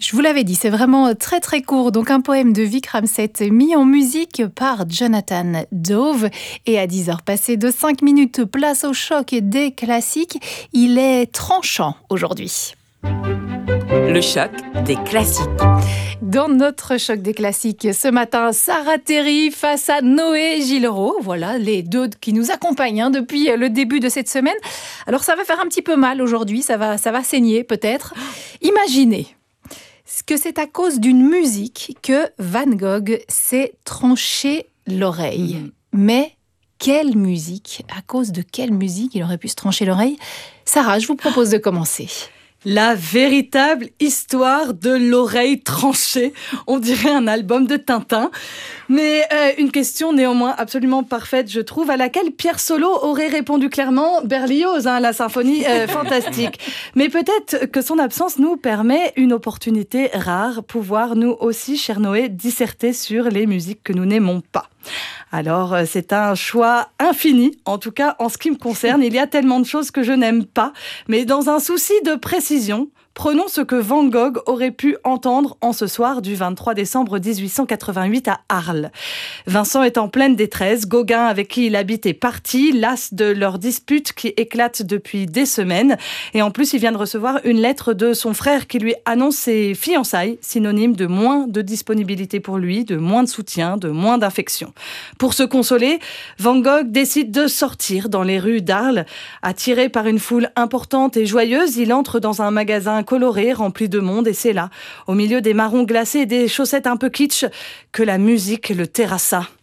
Je vous l'avais dit, c'est vraiment très très court. Donc un poème de Vic Ramseth mis en musique par Jonathan Dove. Et à 10h passées de 5 minutes, place au choc des classiques. Il est tranchant aujourd'hui. Le choc des classiques. Dans notre choc des classiques, ce matin, Sarah Terry face à Noé Gillereau. Voilà, les deux qui nous accompagnent depuis le début de cette semaine. Alors ça va faire un petit peu mal aujourd'hui, ça va saigner peut-être. Imaginez que c'est à cause d'une musique que Van Gogh s'est tranché l'oreille. Mais quelle musique ? À cause de quelle musique il aurait pu se trancher l'oreille ? Sarah, je vous propose de commencer. La véritable histoire de l'oreille tranchée. On dirait un album de Tintin. Mais une question néanmoins absolument parfaite, je trouve, à laquelle Pierre Solo aurait répondu clairement Berlioz, la symphonie fantastique. Mais peut-être que son absence nous permet une opportunité rare, pouvoir nous aussi, cher Noé, disserter sur les musiques que nous n'aimons pas. Alors, c'est un choix infini, en tout cas en ce qui me concerne. Il y a tellement de choses que je n'aime pas, mais dans un souci de précision, prenons ce que Van Gogh aurait pu entendre en ce soir du 23 décembre 1888 à Arles. Vincent est en pleine détresse, Gauguin avec qui il habite est parti, las de leur dispute qui éclate depuis des semaines. Et en plus, il vient de recevoir une lettre de son frère qui lui annonce ses fiançailles, synonyme de moins de disponibilité pour lui, de moins de soutien, de moins d'affection. Pour se consoler, Van Gogh décide de sortir dans les rues d'Arles. Attiré par une foule importante et joyeuse, il entre dans un magasin coloré, rempli de monde, et c'est là, au milieu des marrons glacés et des chaussettes un peu kitsch, que la musique le terrassa.